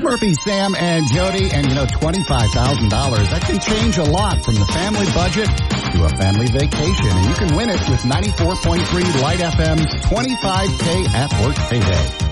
Murphy, Sam, and Jody. And, $25,000, that can change a lot from the family budget to a family vacation. And you can win it with 94.3 Light FM's 25K at Work Payday.